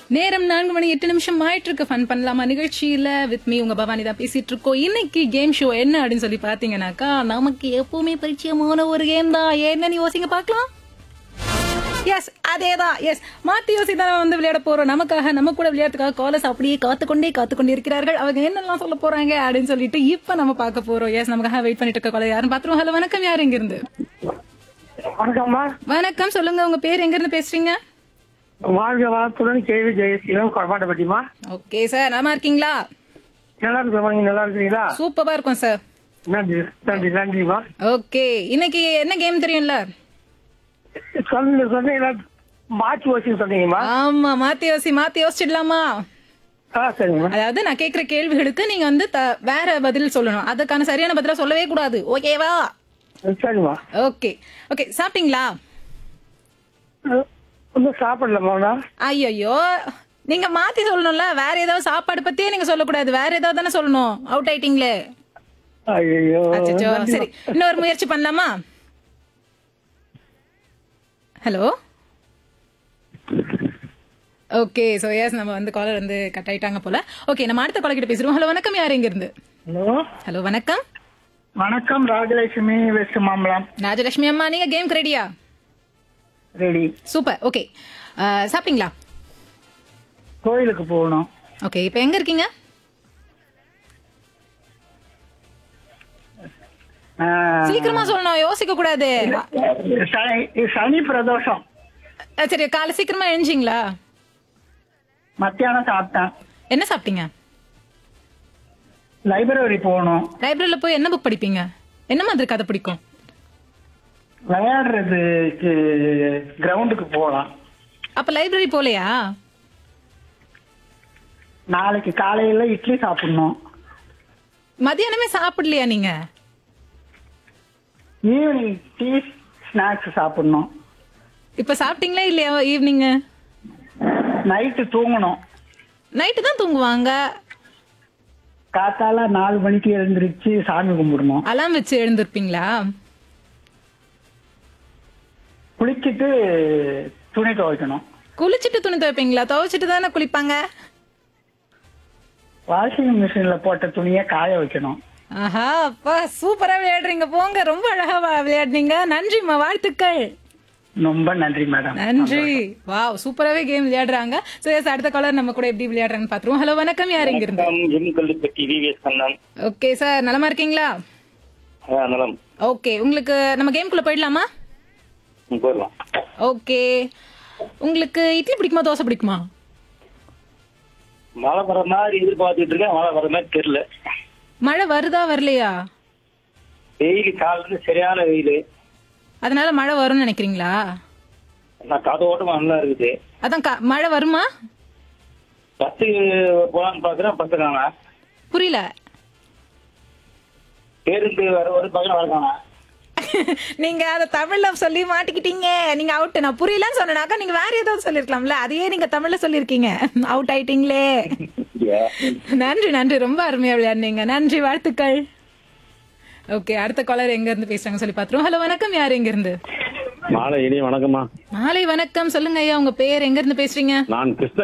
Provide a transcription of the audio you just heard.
நேரம் 4:08 ஆயிட்டு இருக்கு. ஃபன் பண்ணலாமா நிகழ்ச்சியில வித் மீ உங்க பவானி தான் பேசிட்டு இருக்கோம். இன்னைக்கு கேம் ஷோ என்ன அப்படின்னு சொல்லி பாத்தீங்கன்னாக்கா, நமக்கு எப்பவுமே பரிச்சயமான ஒரு கேம் தான். என்னன்னு யோசிங்க பாக்கலாம். எஸ், அதேதான். எஸ், மாத்தி யோசி தான் வந்து விளையாட போறோம். நமக்காக நம்ம கூட விளையாட்டுக்காக காலர்ஸ் அப்படியே காத்துக்கொண்டே இருக்கிறார்கள். அவங்க என்னெல்லாம் சொல்ல போறாங்க அப்படின்னு சொல்லிட்டு இப்ப நம்ம பார்க்க போறோம். எஸ், நமக்காக வெயிட் பண்ணிட்டு இருக்க காலர் யாருன்னு பாத்துருவோம். ஹலோ, வணக்கம். யார் எங்க இருந்து? வணக்கம்மா. வணக்கம், சொல்லுங்க. உங்க பேர் எங்க இருந்து பேசுறீங்க? வாழ்க வளத்துடன் கேள்வி ஜெயசீலம் கொடமாட்டப்பட்டிமா. ஓகே சார், நல்லா இருக்கீங்களா? நல்லா இருக்கிறோம். நீங்க நல்லா இருக்கிறீங்களா? சூப்பரா இருக்கும் சார். நன்றி நன்றி நன்றிமா. ஓகே, இன்னைக்கு என்ன கேம் தெரியும்ல? சொன்னீங்களா மாற்றி வச்சு சொன்னீங்கம்மா. ஆமா, மாத்தி யோசிச்சிடலாமா? சரிங்கம்மா. அதாவது நான் கேக்குற கேள்விகளுக்கு நீங்க வந்து வேற பதில் சொல்லணும். அதுக்கான சரியான பதிலா சொல்லவே கூடாது. ஓகேவா? சரிம்மா. ஓகே ஓகே, சாப்பிட்டீங்களா? ஒன்றும் சாப்பிடலாமா? ஐயோ, நீங்க மாத்தி சொல்லணும்ல. வேற ஏதாவது சாப்பாடு பத்தியே நீங்க சொல்லக்கூடாது. வேற ஏதாவது தானே சொல்லணும். அவுட் ஆயிட்டீங்களே. ஐயோ, அச்சச்சோ. சரி, இன்னொரு முயற்சி பண்ணலாமா? ஹலோ. ஓகே, சோ எஸ், நம்ம வந்து காலர் வந்து கட் ஆயிட்டாங்க போல. ஓகே, நம்ம அடுத்த காலர் கிட்ட பேசுறோம். ஹலோ, வணக்கம். யார் எங்க இருந்து? ஹலோ. ஹலோ, வணக்கம். வணக்கம், ராஜலட்சுமி வெஸ்ட் மாம்பலம். ராஜலட்சுமி அம்மா, நீங்க கேம்க்கு ரெடியா? ரெடி. சூப்பர். ஓகே, சாப்பிட்டீங்களா? கோயிலுக்கு போகணும். ஓகே, இப்போ எங்க இருக்கீங்க? சீக்கிரமா சொல்லணும், யோசிக்க கூடாது. சனி பிரதோஷம். சரி, காலை சீக்கிரமா எழுஞ்சிங்களா? மத்தியானம் சாப்பிட்டேன். என்ன சாப்பிட்டீங்க? லைப்ரரி போகணும். லைப்ரரியில போய் என்ன புக் படிப்பீங்க? என்ன மாதிரி கதை பிடிக்கும்? விளையாடுறதுக்கு கிரவுண்டுக்கு போகலாம். அப்ப லைப்ரரி போலையா? நாளைக்கு காலையில இட்லி சாப்பிடணும். மதியானமே சாப்பிடலையா நீங்க? ஈவினிங் டீ ஸ்நாக்ஸ் சாப்பிடணும். இப்ப சாப்பிட்டீங்களா இல்லையா? ஈவினிங் நைட்டு தூங்கணும். நைட்டு தான் தூங்குவாங்க. காத்தால 4 மணிக்கு எழுந்திருச்சு சாமி கும்பிடணும். அலாம் வச்சு எழுந்திருப்பீங்களா? குளிச்சுட்டு துணி துவைக்கணும். குளிச்சுட்டு துணி துவைப்பீங்களா? துவைச்சிட்டு தானே குளிப்பாங்க. வாஷிங் மிஷின்ல போட்ட துணியை காய வைக்கணும். ஆஹா, அப்பா சூப்பரா விளையாடுறீங்க போங்க. ரொம்ப அழகா விளையாடுறீங்க. நன்றிம்மா, வாழ்த்துக்கள். ரொம்ப நன்றி மேடம். நன்றி. வாவ், சூப்பராவே கேம் விளையாடுறாங்க. சோ எஸ், அடுத்த காலர் நம்ம கூட எப்படி விளையாடுறாங்கன்னு பாத்துருவோம். ஹலோ, வணக்கம். யார் எங்க இருந்து? ஓகே சார், நலமா இருக்கீங்களா? நலம். ஓகே, உங்களுக்கு நம்ம கேம்குள்ள போயிடலாமா? போயிடலாம். ஓகே, உங்களுக்கு இட்லி பிடிக்குமா தோசை பிடிக்குமா? மழை வர மாதிரி எதிர்பார்த்துட்டு இருக்கேன். மழை வர மாதிரி தெரியல. மழை வருதா வரலையா? வெயில் காலையில சரியான வெயில். அதனால மழை வரும்னு நினைக்கிறீங்களா? நான் காது ஓட்டமா நல்லா இருக்குது. அதான் மழை வருமா? பஸ்ஸுக்கு போலான்னு பாக்குறேன். பஸ் காணா. புரியல. பேருந்து ஒரு பக்கம் வரக்கானா. நீங்க அத தமிழ்ல சொல்லி மாட்டிக்கிட்டீங்க. நீங்க அவுட். நான் புரியலன்னு சொன்னாக்கா நீங்க வேற ஏதாவது சொல்லிருக்கலாம்ல. அதையே நீங்க தமிழ்ல சொல்லிருக்கீங்க. அவுட் ஆயிட்டீங்களே. நன்றி நன்றி, ரொம்ப அருமையா விளையாடுனீங்க. நன்றி, வாழ்த்துக்கள். ஓகே, அடுத்த காலர் எங்க இருந்து பேசுறாங்க சொல்லி பாத்துருவோம். ஹலோ, வணக்கம். யார் எங்க இருந்து? மாலை இனி வணக்கம்மா. மாலை வணக்கம். சொல்லுங்க ஐயா, உங்க பேர், எங்க இருந்து பேசுறீங்க? நான் கிருஷ்ண